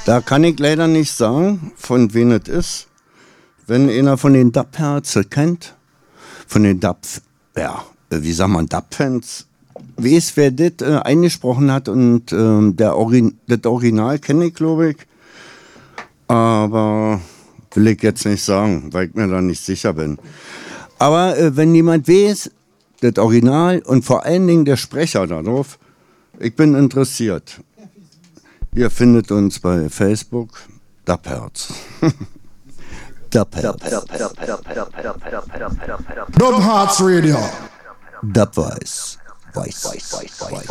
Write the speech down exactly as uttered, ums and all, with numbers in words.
Da kann ich leider nicht sagen, von wem es ist. Wenn einer von den Dub-Herzen kennt, von den Dub, ja, wie sagt man, Dub-Fans, weiß, wer das äh, eingesprochen hat und ähm, der Orin- das Original kenne ich, glaube ich. Aber will ich jetzt nicht sagen, weil ich mir da nicht sicher bin. Aber äh, wenn jemand weiß, das Original und vor allen Dingen der Sprecher darauf, ich bin interessiert. Ihr findet uns bei Facebook, Dubherz. Dubherz. Dubherz Radio. Dubweiß. Weiß, weiß, weiß, weiß.